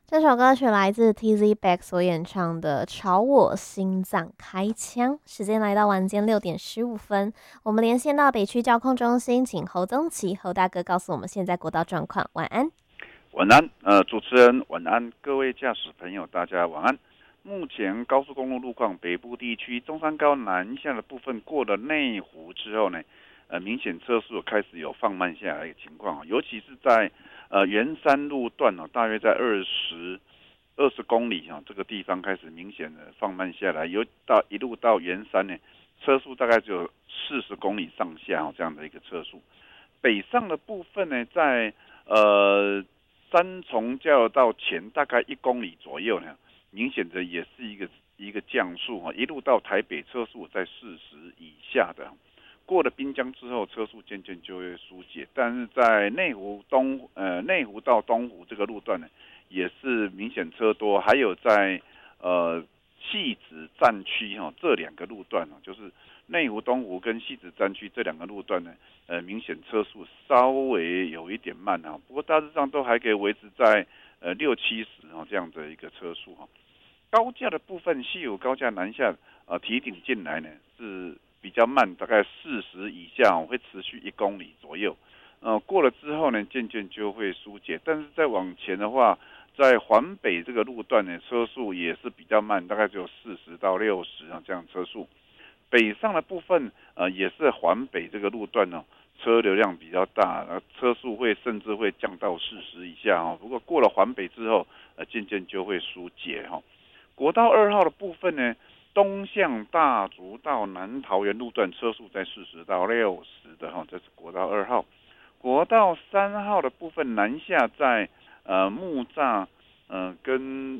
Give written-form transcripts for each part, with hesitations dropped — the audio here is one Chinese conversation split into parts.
这首歌曲来自 TZ Back 所演唱的《朝我心脏开枪》。时间来到晚间6点15分，我们连线到北区交控中心，请侯宗奇侯大哥告诉我们现在国道状况。晚安。 晚安，主持人晚安，各位驾驶朋友，大家晚安。目前高速公路路况，北部地区中山高南下的部分过了内湖之后呢，明显车速开始有放慢下来的情况，尤其是在圆山路段大约在二十公里这个地方开始明显的放慢下来，一路到圆山呢，车速大概只有40公里上下这样的一个车速。北上的部分呢，在三重交流道前大概1公里左右呢，明显的也是一个降速一路到台北车速在40以下的，过了滨江之后车速渐渐就会疏解，但是在内湖到东湖这个路段呢，也是明显车多，还有在汐止站区这两个路段就是内湖、东湖跟汐止站区这两个路段呢，明显车速稍微有一点慢不过大致上都还可以维持在60-70这样的一个车速高架的部分，西武高架南下提顶进来呢是比较慢，大概40以下会持续1公里左右。过了之后呢，渐渐就会疏解，但是再往前的话，在环北这个路段呢，车速也是比较慢，大概只有40到60这样车速。北上的部分也是环北这个路段车流量比较大，车速甚至会降到40以下不过过了环北之后，渐渐就会疏解国道2号的部分呢，东向大竹到南桃园路段车速在40到60的这是国道2号。国道3号的部分南下在木栅跟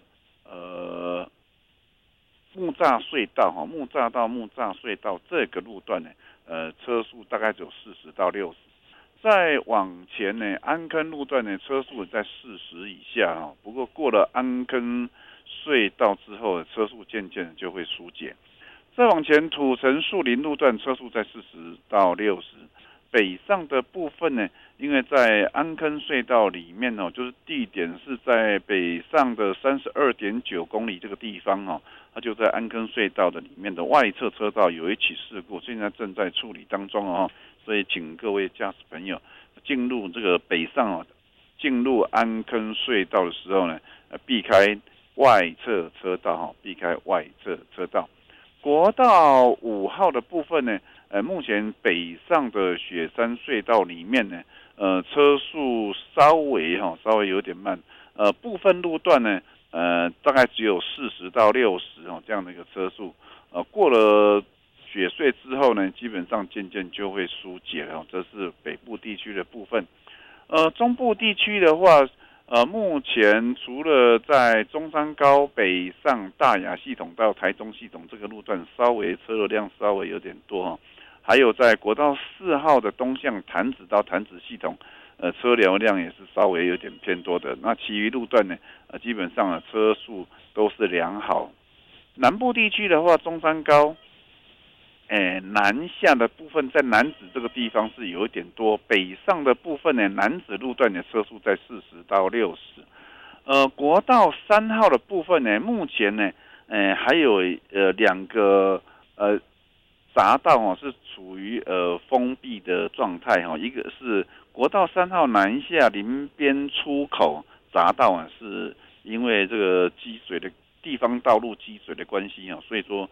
木栅隧道木栅到木栅隧道这个路段呢，车速大概只有40到60。再往前呢，安坑路段呢，车速在40以下不过过了安坑隧道之后，车速渐渐就会疏解。再往前，土城树林路段车速在40到60。北上的部分呢，因为在安坑隧道里面就是地点是在北上的32.9公里这个地方它就在安坑隧道的里面的外侧车道有一起事故，现在正在处理当中所以请各位驾驶朋友进入这个北上进入安坑隧道的时候呢，避开外侧车道避开外侧车道。国道5号的部分呢，目前北上的雪山隧道里面呢，车速稍微有点慢，部分路段呢，大概只有40到60这样的一个车速，过了雪隧之后呢，基本上渐渐就会疏解了这是北部地区的部分。中部地区的话，目前除了在中山高北上大雅系统到台中系统这个路段稍微车流量稍微有点多还有在国道4号的东向潭子到潭子系统，车流量也是稍微有点偏多的。那其余路段呢，基本上车速都是良好。南部地区的话，中山高南下的部分在南子这个地方是有一点多，北上的部分呢，南子路段的车速在40到60。国道3号的部分呢，目前呢，还有两个匝道是处于封闭的状态一个是国道3号南下林边出口匝道是因为这个积水的地方道路积水的关系所以说